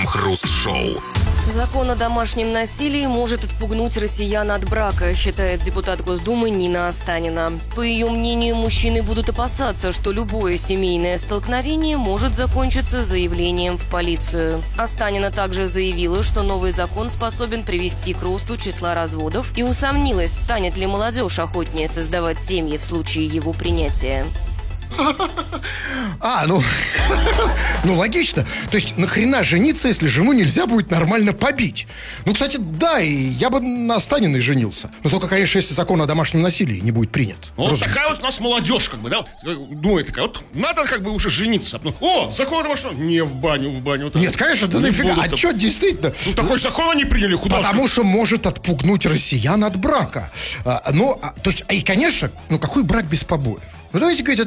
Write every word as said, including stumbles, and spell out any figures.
Крем-хруст-шоу. Закон о домашнем насилии может отпугнуть россиян от брака, считает депутат Госдумы Нина Останина. По ее мнению, мужчины будут опасаться, что любое семейное столкновение может закончиться заявлением в полицию. Останина также заявила, что новый закон способен привести к росту числа разводов, и усомнилась, станет ли молодежь охотнее создавать семьи в случае его принятия. А, ну, ну логично. То есть нахрена жениться, если жену нельзя будет нормально побить? Ну, кстати, да, и я бы на Останиной женился. Но только, конечно, если закон о домашнем насилии не будет принят. Вот разумеется. такая вот у нас молодежь, как бы, да, думает такая, вот надо как бы уже жениться. О, закон о домашнем, не в баню, в баню. Нет, конечно, да нафига. А что, действительно? Ну, такой закон они приняли, куда? Потому что может отпугнуть россиян от брака. А, ну, а, то есть, и, конечно, ну какой брак без побоев? Ну, давайте говорить